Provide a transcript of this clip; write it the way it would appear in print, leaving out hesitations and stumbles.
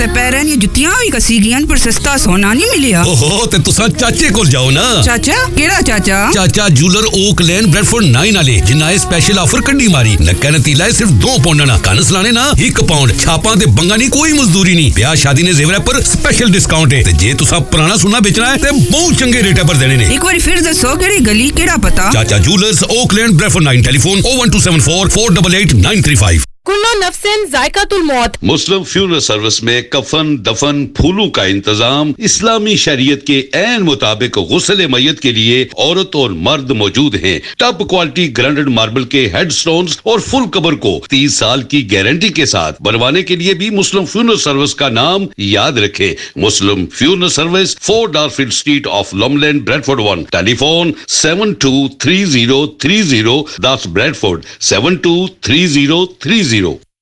ते पैरें दी जुत्तियां भी कसी गियां पर सस्ता सोना नहीं मिलिया। ओहो ते तुसा चाचे कोल जाओ ना। चाचा केड़ा चाचा? चाचा जूलर ओक लेन ब्रेडफोर्ड 9 वाले जिन्ना ए स्पेशल ऑफर कड्डी मारी। नक्का नतीला सिर्फ 2 पाउंड ना, कन सलाने ना 1 पाउंड। छापां ते बंगा नहीं, कोई मजदूरी नहीं। ब्याह शादी ने जेवर पर स्पेशल डिस्काउंट है। ते जे तुसा पुराना सोना बेचना है ते बहुत चंगे रेट पर देने ने। एक बार फिर दसो केड़ी गली केड़ा पता? चाचा जूलर्स ओक लेन ब्रेडफोर्ड 9, टेलीफोन 01274 488 935। कुल्लो नफ्सिन जायकातुल मौत। मुस्लिम फ्यूनरल सर्विस में कफन दफन फूलों का इंतजाम इस्लामी शरीयत के ऐन मुताबिक गुस्ल मय्यत के लिए औरत और मर्द मौजूद हैं। टॉप क्वालिटी ग्राइंडेड मार्बल के हेडस्टोन्स और फुल कबर को 30 साल की गारंटी के साथ बनवाने के लिए भी मुस्लिम फ्यूनरल सर्विस का नाम याद रखें। मुस्लिम funeral service 4 डारफील्ड street of लॉमलैंड Bradford 1, telephone 723030 Bradford 723030।